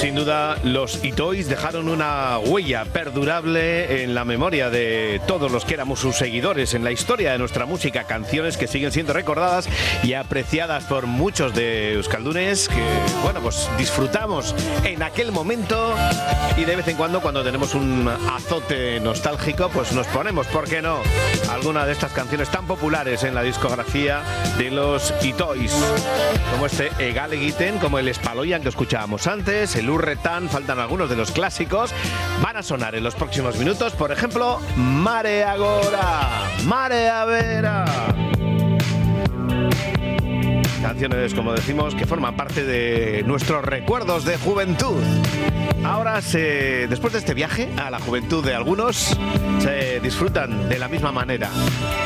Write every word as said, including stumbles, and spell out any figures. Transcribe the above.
Sin duda, los Itois dejaron una huella perdurable en la memoria de todos los que éramos sus seguidores en la historia de nuestra música, canciones que siguen siendo recordadas y apreciadas por muchos de euskaldunes que, bueno, pues disfrutamos en aquel momento y de vez en cuando, cuando tenemos un azote nostálgico, pues nos ponemos, ¿por qué no?, alguna de estas canciones tan populares en la discografía de los Itois, como este Egal Egiten, como el Espaloian que escuchábamos antes, el Urretan, faltan algunos de los clásicos. Van a sonar en los próximos minutos, por ejemplo, Mare Agora, Marea Vera. Canciones, como decimos, que forman parte de nuestros recuerdos de juventud. Ahora, se, después de este viaje a la juventud de algunos, se disfrutan de la misma manera.